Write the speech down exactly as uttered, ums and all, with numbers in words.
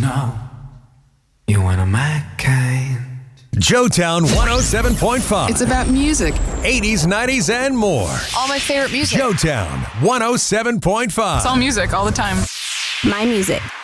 know you want a my kind. Joetown one oh seven point five. It's about music. eighties, nineties, and more. All my favorite music. Joetown one oh seven point five. It's all music all the time. My music.